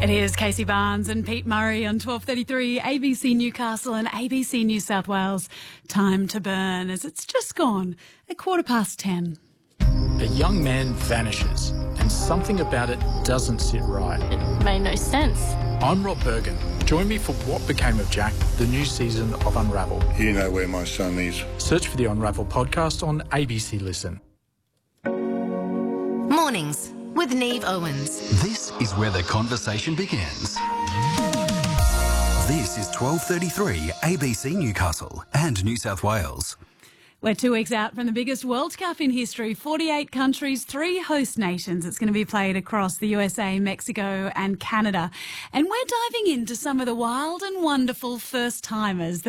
It is Casey Barnes and Pete Murray on 12:33 ABC Newcastle and ABC New South Wales. Time to burn as it's just gone at 10:15. A young man vanishes and something about it doesn't sit right. It made no sense. I'm Rob Bergen. Join me for What Became of Jack, the new season of Unravel. You know where my son is. Search for the Unravel podcast on ABC Listen. Mornings with Neve Owens. This is where the conversation begins. This is 12:33 ABC Newcastle and New South Wales. We're 2 weeks out from the biggest World Cup in history, 48 countries, 3 host nations. It's going to be played across the USA, Mexico and Canada. And we're diving into some of the wild and wonderful first-timers